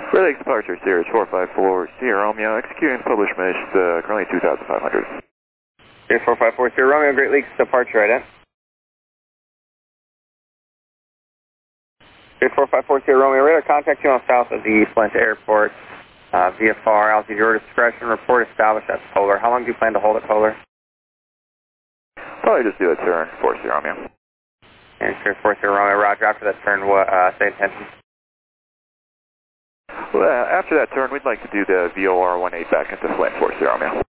Great Lakes departure, Sierra 454, Sierra Romeo, executing published mesh, currently 2,500. Sierra 454, Sierra Romeo, Great Lakes departure, ident. Sierra 454, Sierra Romeo, radar contact you on south of the Flint Airport. VFR, altitude your discretion, report established at Polar. How long do you plan to hold at Polar? Probably just do a turn for Sierra Romeo. And Sierra 4, Sierra Romeo, roger. After that turn, what say intention? Well, after that turn, we'd like to do the VOR 18 back into Flint for Sierra Romeo.